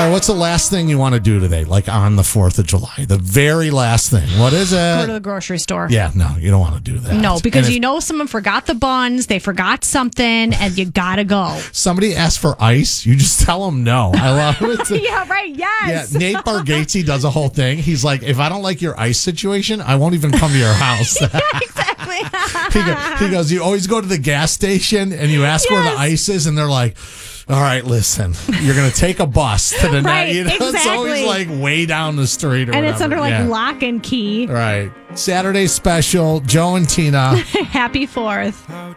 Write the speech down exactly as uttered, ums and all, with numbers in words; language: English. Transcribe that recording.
right, what's the last thing you want to do today? Like on the fourth of July? The very last thing. What is it? Go to the grocery store. Yeah, no, you don't want to do that. No, because And if you know someone forgot the buns, they forgot something, and you gotta go. somebody asks for ice, you just tell them no. I love it. Yeah, right, yes. Yeah, Nate Bargatze does a whole thing. He's like, if I don't like your ice situation, I won't even come to your house. Exactly. he, go, he goes, you always go to the gas station and you ask where the Yes. ice is, and they're like, all right, listen, you're going to take a bus to the Right, night. You know, it's always exactly. like way down the street or And whatever. it's under like Yeah. lock and key. Right. Saturday special, Joe and Tina. Happy fourth.